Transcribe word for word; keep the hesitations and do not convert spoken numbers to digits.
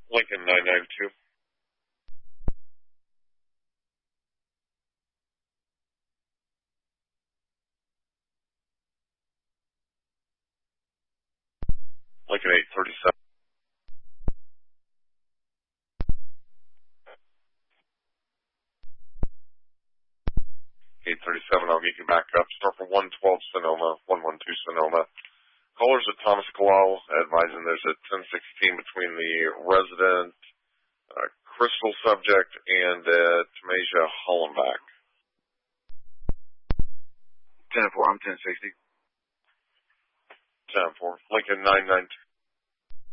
Lincoln nine nine two. Lincoln eight thirty-seven. eight thirty-seven, I'll get you back up. Start for one twelve Sonoma, one one two Sonoma. Callers at Thomas Kalal advising there's a ten sixteen between the resident uh, Crystal subject and uh, Tamasia Hollenbach. ten four, I'm ten sixty. ten four. Lincoln nine nine two.